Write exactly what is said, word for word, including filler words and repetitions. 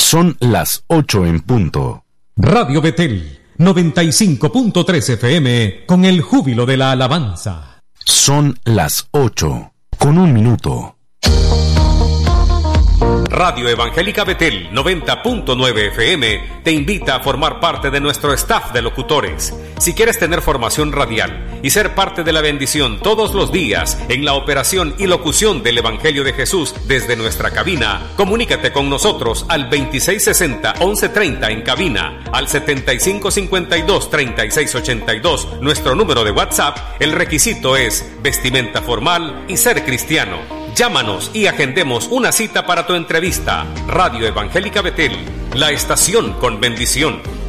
Son las ocho en punto. Radio Betel, noventa y cinco punto tres F M, con el júbilo de la alabanza. Son las ocho, con un minuto. Radio Evangélica Betel noventa punto nueve F M te invita a formar parte de nuestro staff de locutores. Si quieres tener formación radial y ser parte de la bendición todos los días en la operación y locución del Evangelio de Jesús desde nuestra cabina, comunícate con nosotros al veintiséis sesenta, once treinta en cabina, al setenta y cinco cincuenta y dos, treinta y seis ochenta y dos, nuestro número de WhatsApp. El requisito es vestimenta formal y ser cristiano. Llámanos y agendemos una cita para tu entrevista. Radio Evangélica Betel, la estación con bendición.